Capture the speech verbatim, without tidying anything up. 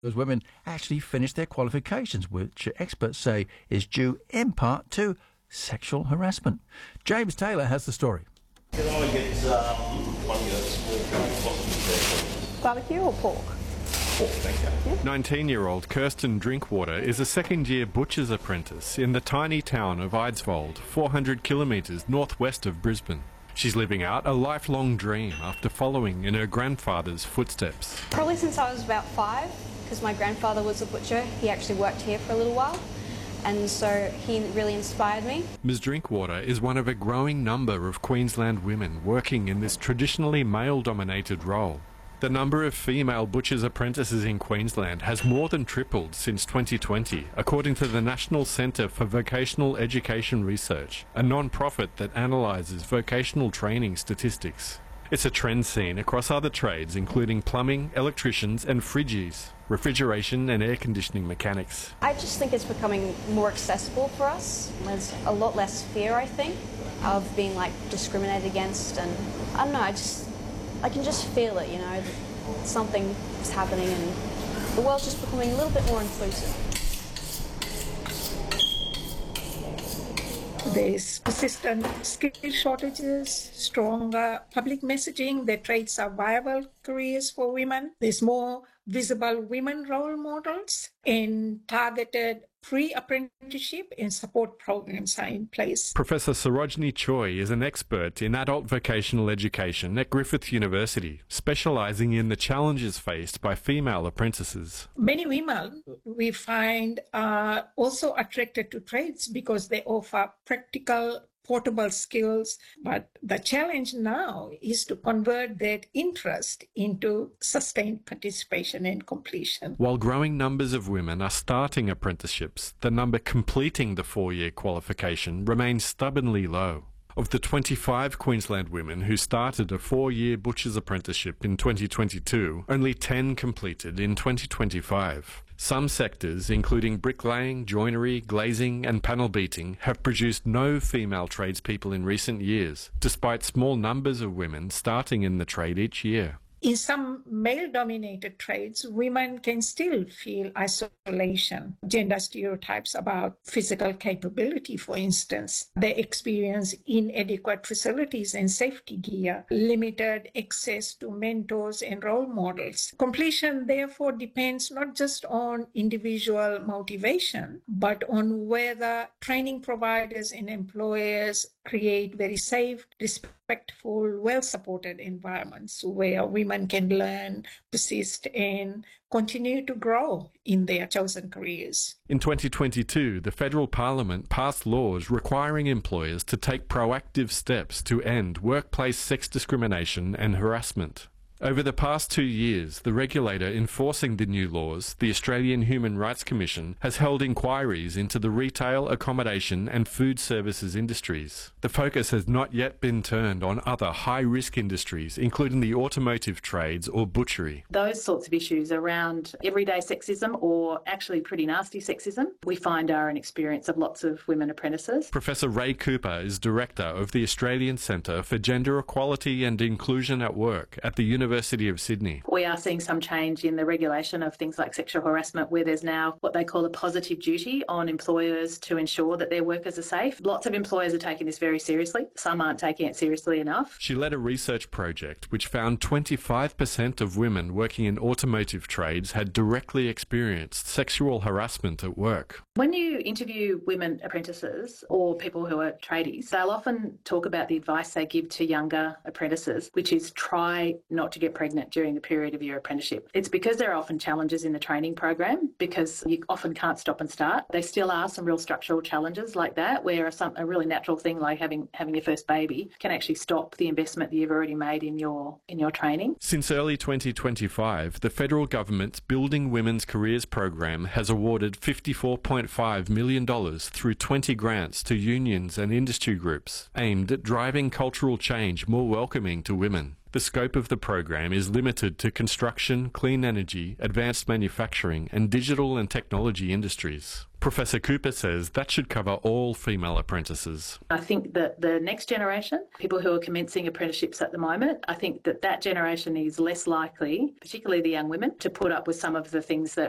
Those women actually finish their qualifications, which experts say is due in part to sexual harassment. James Taylor has the story. Can I get um, one of your small Barbecue or pork? Pork, thank you. nineteen-year-old Kirsten Drinkwater is a second-year butcher's apprentice in the tiny town of Eidsvold, four hundred kilometres northwest of Brisbane. She's living out a lifelong dream after following in her grandfather's footsteps. Probably since I was about five, because my grandfather was a butcher. He actually worked here for a little while, and so he really inspired me. Miz Drinkwater is one of a growing number of Queensland women working in this traditionally male-dominated role. The number of female butchers' apprentices in Queensland has more than tripled since twenty twenty, according to the National Centre for Vocational Education Research, a non-profit that analyses vocational training statistics. It's a trend seen across other trades, including plumbing, electricians and fridgies, refrigeration and air conditioning mechanics. I just think it's becoming more accessible for us. There's a lot less fear, I think, of being like discriminated against, and I don't know, I just I can just feel it, you know, something is happening and the world's just becoming a little bit more inclusive. There's persistent skill shortages, stronger public messaging that trades are viable careers for women. There's more visible women role models, and targeted pre-apprenticeship and support programs are in place. Professor Sarojini Choi is an expert in adult vocational education at Griffith University, specialising in the challenges faced by female apprentices. Many women, we find, are also attracted to trades because they offer practical, portable skills, but the challenge now is to convert that interest into sustained participation and completion. While growing numbers of women are starting apprenticeships, the number completing the four-year qualification remains stubbornly low. Of the twenty-five Queensland women who started a four-year butcher's apprenticeship in twenty twenty-two, only ten completed in twenty twenty-five. Some sectors, including bricklaying, joinery, glazing and panel beating, have produced no female tradespeople in recent years, despite small numbers of women starting in the trade each year. In some male-dominated trades, women can still feel isolation, gender stereotypes about physical capability, for instance. They experience inadequate facilities and safety gear, limited access to mentors and role models. Completion, therefore, depends not just on individual motivation, but on whether training providers and employers create very safe, respectful, well-supported environments where women can learn, persist, and continue to grow in their chosen careers. In twenty twenty-two, the Federal Parliament passed laws requiring employers to take proactive steps to end workplace sex discrimination and harassment. Over the past two years, the regulator enforcing the new laws, the Australian Human Rights Commission, has held inquiries into the retail, accommodation and food services industries. The focus has not yet been turned on other high-risk industries, including the automotive trades or butchery. Those sorts of issues around everyday sexism, or actually pretty nasty sexism, we find are an experience of lots of women apprentices. Professor Ray Cooper is Director of the Australian Centre for Gender Equality and Inclusion at Work at the University University of Sydney. We are seeing some change in the regulation of things like sexual harassment, where there's now what they call a positive duty on employers to ensure that their workers are safe. Lots of employers are taking this very seriously. Some aren't taking it seriously enough. She led a research project which found twenty-five percent of women working in automotive trades had directly experienced sexual harassment at work. When you interview women apprentices or people who are tradies, they'll often talk about the advice they give to younger apprentices, which is try not to get pregnant during the period of your apprenticeship. It's because there are often challenges in the training program, because you often can't stop and start. There still are some real structural challenges like that, where a, some, a really natural thing like having having your first baby can actually stop the investment that you've already made in your in your training. Since early twenty twenty-five, the federal government's Building Women's Careers program has awarded fifty-four point five million dollars through twenty grants to unions and industry groups aimed at driving cultural change more welcoming to women. The scope of the program is limited to construction, clean energy, advanced manufacturing and digital and technology industries. Professor Cooper says that should cover all female apprentices. I think that the next generation, people who are commencing apprenticeships at the moment, I think that that generation is less likely, particularly the young women, to put up with some of the things that